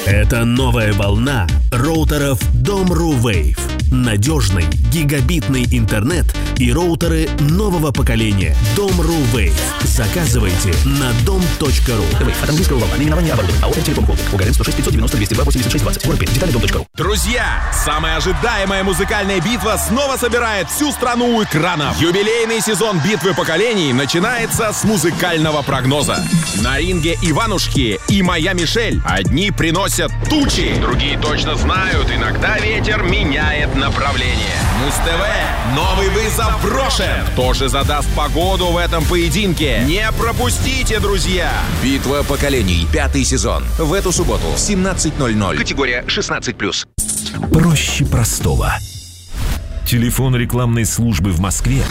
Это новая волна роутеров Dom.ru Wave. Надежный гигабитный интернет и роутеры нового поколения Dom.ru Wave. Заказывайте на dom.ru. Wave от английского волна. Наименование оборудования. АО «Телеком Холдинг». УГРН 106 590 202 86 20. Город Пермь. Детали dom.ru. Друзья, самая ожидаемая музыкальная битва снова собирает всю страну у экранов. Юбилейный сезон битвы поколений начинается с музыкального прогноза. На ринге Иванушки и моя Мишель. Одни приносят тучи, другие точно знают, иногда ветер меняет направление. Муз-ТВ, новый вызов брошен. Кто же задаст погоду в этом поединке? Не пропустите, друзья! Битва поколений. 5-й сезон. В эту субботу в 17:00. Категория 16+. Проще простого. Телефон рекламной службы в Москве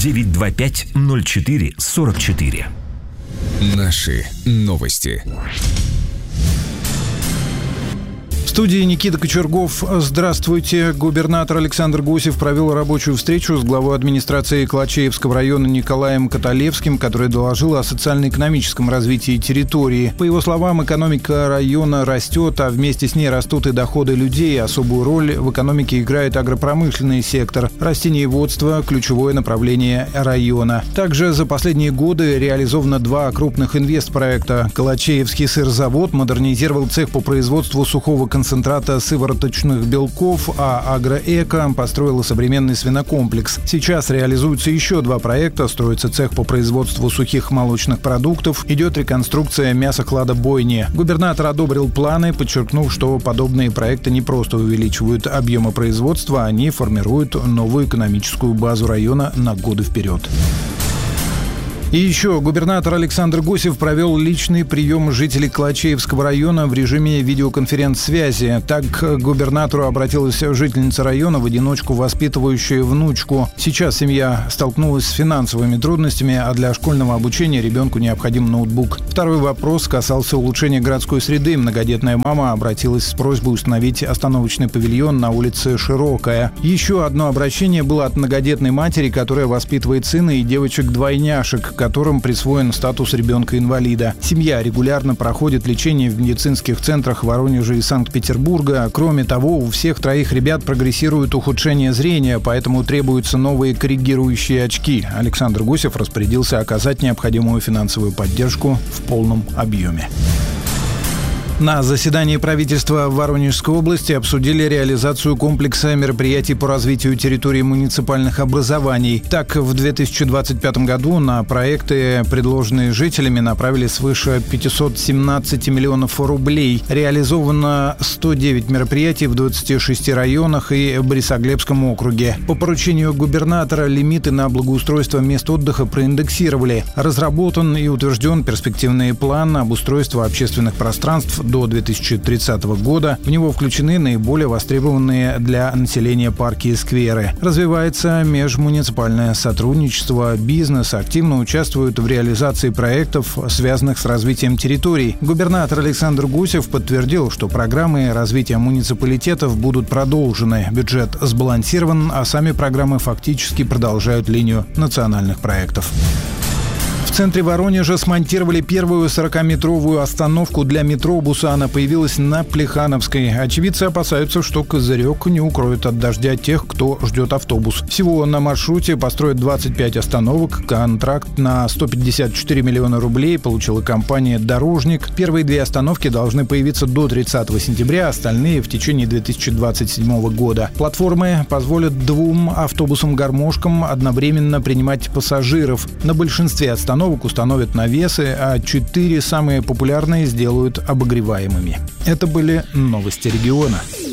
925-04-44. Наши новости. В студии Никита Кочергов. Здравствуйте. Губернатор Александр Гусев провел рабочую встречу с главой администрации Калачеевского района Николаем Каталевским, который доложил о социально-экономическом развитии территории. По его словам, экономика района растет, а вместе с ней растут и доходы людей. Особую роль в экономике играет агропромышленный сектор. Растениеводство – ключевое направление района. Также за последние годы реализовано 2 крупных инвестпроекта. Калачеевский сырзавод модернизировал цех по производству сухого концентрата сывороточных белков, а Агроэко построила современный свинокомплекс. Сейчас реализуются еще 2 проекта. Строится цех по производству сухих молочных продуктов. Идет реконструкция мясокладобойни. Губернатор одобрил планы, подчеркнув, что подобные проекты не просто увеличивают объемы производства, они формируют новую экономическую базу района на годы вперед. И еще губернатор Александр Гусев провел личный прием жителей Калачеевского района в режиме видеоконференц-связи. Так к губернатору обратилась жительница района, в одиночку воспитывающая внучку. Сейчас семья столкнулась с финансовыми трудностями, а для школьного обучения ребенку необходим ноутбук. Второй вопрос касался улучшения городской среды. Многодетная мама обратилась с просьбой установить остановочный павильон на улице Широкая. Еще одно обращение было от многодетной матери, которая воспитывает сына и девочек-двойняшек, которым присвоен статус ребенка-инвалида. Семья регулярно проходит лечение в медицинских центрах Воронежа и Санкт-Петербурга. Кроме того, у всех 3 ребят прогрессирует ухудшение зрения, поэтому требуются новые корректирующие очки. Александр Гусев распорядился оказать необходимую финансовую поддержку в полном объеме. На заседании правительства в Воронежской области обсудили реализацию комплекса мероприятий по развитию территории муниципальных образований. Так, в 2025 году на проекты, предложенные жителями, направили свыше 517 миллионов рублей. Реализовано 109 мероприятий в 26 районах и Борисоглебском округе. По поручению губернатора лимиты на благоустройство мест отдыха проиндексировали. Разработан и утвержден перспективный план обустройства общественных пространств до 2030 года. В него включены наиболее востребованные для населения парки и скверы. Развивается межмуниципальное сотрудничество. Бизнес активно участвует в реализации проектов, связанных с развитием территорий. Губернатор Александр Гусев подтвердил, что программы развития муниципалитетов будут продолжены. Бюджет сбалансирован, а сами программы фактически продолжают линию национальных проектов. В центре Воронежа смонтировали первую 40-метровую остановку для метробуса. Она появилась на Плехановской. Очевидцы опасаются, что козырек не укроет от дождя тех, кто ждет автобус. Всего на маршруте построят 25 остановок. Контракт на 154 миллиона рублей получила компания «Дорожник». Первые 2 остановки должны появиться до 30 сентября, остальные в течение 2027 года. Платформы позволят 2 автобусам-гармошкам одновременно принимать пассажиров. На большинстве остановок установят навесы, а 4 самые популярные сделают обогреваемыми. Это были новости региона.